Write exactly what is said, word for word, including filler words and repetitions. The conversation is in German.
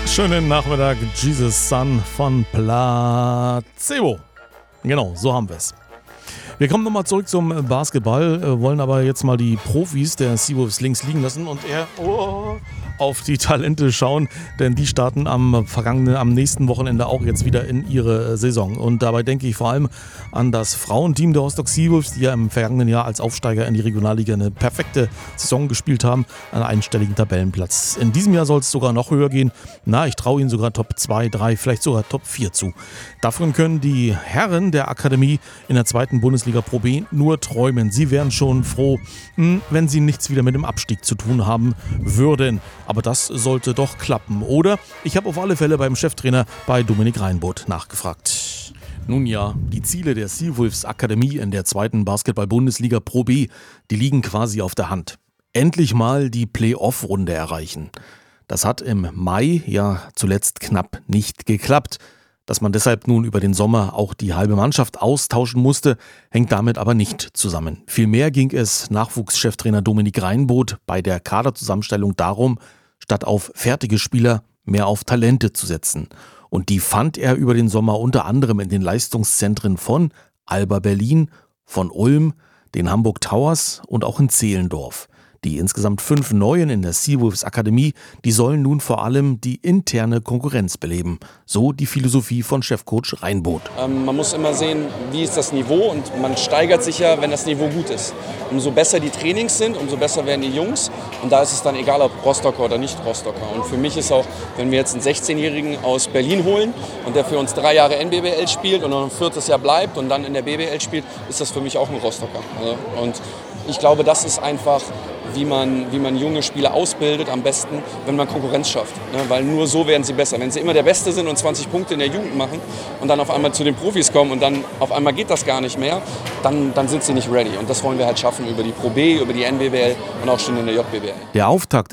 Schönen Nachmittag, Jesus Son von Placebo. Genau, so haben wir es. Wir kommen nochmal zurück zum Basketball, äh, wollen aber jetzt mal die Profis der Seawolves links liegen lassen und eher oh, auf die Talente schauen, denn die starten am vergangenen, am nächsten Wochenende auch jetzt wieder in ihre Saison. Und dabei denke ich vor allem an das Frauenteam der Rostock Seawolves, die ja im vergangenen Jahr als Aufsteiger in die Regionalliga eine perfekte Saison gespielt haben, einen einstelligen Tabellenplatz. In diesem Jahr soll es sogar noch höher gehen. Na, ich traue ihnen sogar Top zwei, drei, vielleicht sogar Top vier zu. Davon können die Herren der Akademie in der zweiten Bundesliga Pro B nur träumen. Sie wären schon froh, wenn sie nichts wieder mit dem Abstieg zu tun haben würden. Aber das sollte doch klappen, oder? Ich habe auf alle Fälle beim Cheftrainer bei Dominik Reinboth nachgefragt. Nun ja, die Ziele der Seawolves Akademie in der zweiten Basketball-Bundesliga Pro B, die liegen quasi auf der Hand. Endlich mal die Play-Off-Runde erreichen. Das hat im Mai ja zuletzt knapp nicht geklappt. Dass man deshalb nun über den Sommer auch die halbe Mannschaft austauschen musste, hängt damit aber nicht zusammen. Vielmehr ging es Nachwuchscheftrainer Dominik Reinboth bei der Kaderzusammenstellung darum, statt auf fertige Spieler mehr auf Talente zu setzen. Und die fand er über den Sommer unter anderem in den Leistungszentren von Alba Berlin, von Ulm, den Hamburg Towers und auch in Zehlendorf. Die insgesamt fünf Neuen in der Seawolves Akademie, die sollen nun vor allem die interne Konkurrenz beleben. So die Philosophie von Chefcoach Reinboth. Ähm, man muss immer sehen, wie ist das Niveau, und man steigert sich ja, wenn das Niveau gut ist. Umso besser die Trainings sind, umso besser werden die Jungs, und da ist es dann egal, ob Rostocker oder nicht Rostocker. Und für mich ist auch, wenn wir jetzt einen sechzehnjährigen aus Berlin holen und der für uns drei Jahre N B B L spielt und noch ein viertes Jahr bleibt und dann in der B B L spielt, ist das für mich auch ein Rostocker. Also, und ich glaube, das ist einfach, wie man, wie man junge Spieler ausbildet, am besten, wenn man Konkurrenz schafft. Ne? Weil nur so werden sie besser. Wenn sie immer der Beste sind und zwanzig Punkte in der Jugend machen und dann auf einmal zu den Profis kommen und dann auf einmal geht das gar nicht mehr, dann, dann sind sie nicht ready. Und das wollen wir halt schaffen über die Pro B, über die N B B L und auch schon in der J B B L. Der Auftakt